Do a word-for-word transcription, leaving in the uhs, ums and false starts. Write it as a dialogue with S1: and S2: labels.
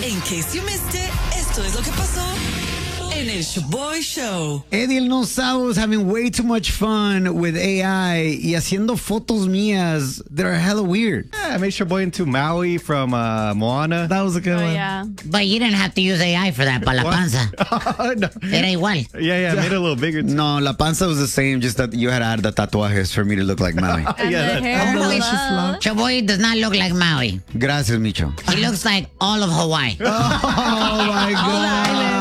S1: In case you missed it, esto es lo que pasó en el Shaboy Show.
S2: Eddie el No Sabo was having way too much fun with A I y haciendo fotos mías that are hella weird.
S3: Yeah, I made Shaboy into Maui from uh, Moana.
S2: That was a good
S4: Oh,
S2: one.
S4: yeah.
S5: But you didn't have to use A I for that, para la panza.
S3: no.
S5: Era igual.
S3: Yeah, yeah, I made it a little bigger. Too.
S2: No, la panza was the same, just that you had to add the tatuajes for me to look like Maui.
S4: And
S3: Yeah,
S4: the
S3: that-
S4: hair.
S2: delicious
S4: hello.
S2: love.
S5: Chaboy does not look like Maui.
S2: Gracias, Micho.
S5: He looks like all of Hawaii.
S2: Oh, my God.